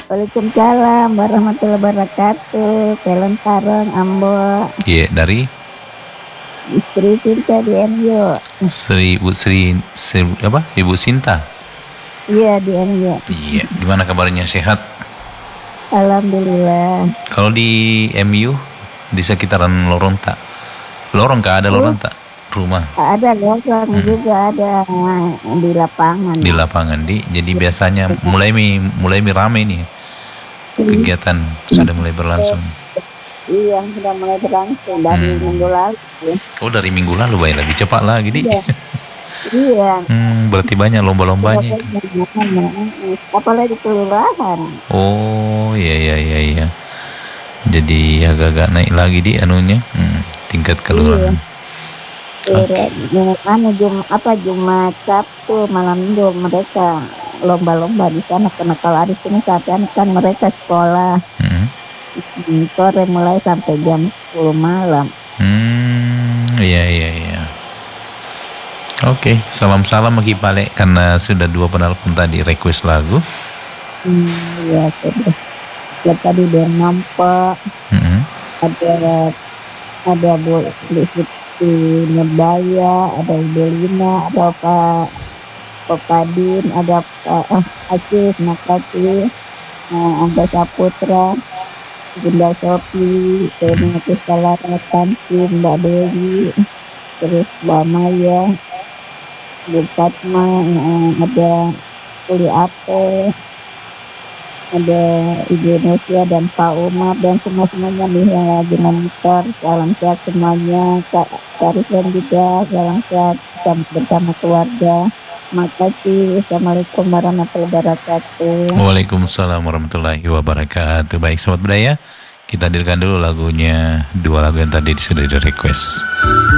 Waalaikumsalam warahmatullahi wabarakatuh. Kalian Sarang Ambo. Iya, dari Istri Cinta di MU. Ibu Sinta. Iya, di MU. Iya, gimana kabarnya, sehat? Alhamdulillah. Kalau di MU di sekitaran Loronta. Ada Loronta rumah. Ada lorong juga ada di lapangan. Di lapangan jadi biasanya mulai rame nih. Kegiatan sudah mulai berlangsung. Iya, sudah mulai berlangsung dari minggu lalu. Oh, dari minggu lalu, Bay, lebih cepat lagi, Di. Iya. Berarti banyak lomba-lombanya. Apalagi kelurahan. Oh, iya. Jadi agak-agak naik lagi di anunya, tingkat kelurahan. Jumat Sabtu malam minggu mereka lomba-lomba di sana, karena kalau hari sini saat kan mereka sekolah. Sore mulai sampai jam 10 malam. Iya. Oke, salam-salam bagi Pale karena sudah 2 penelpon tadi request lagu. Iya, sudah. Ya, tadi dia nampak. Ada Bu Siti Nurbaya, ada Ibu Lina, ada Pak Padin, ada Pak Aceh, Nakati, ada Saputra, Bunda Sopi, Teni Kesalaran, Tanti, Mbak Dewi, terus Mbak Maya, Bu Fatma, ada Kuli Ape, ada Ibu Indonesia dan Pak Umar dan semuanya nih yang lagi monitor. Salam sehat semuanya. Kak Rizwan juga salam sehat bersama keluarga. Makasih. Assalamualaikum warahmatullahi wabarakatuh. Waalaikumsalam warahmatullahi wabarakatuh. Baik, sobat budaya, kita hadirkan dulu lagunya, 2 lagu yang tadi sudah di request.